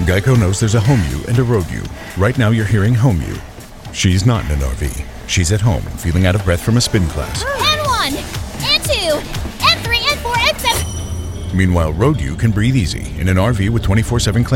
Geico knows there's a home you and a road you. Right now you're hearing home you. She's not in an RV. She's at home, feeling out of breath from a spin class. N1, N2, N3, N4, N7. Meanwhile, road you can breathe easy in an RV with 24/7 claim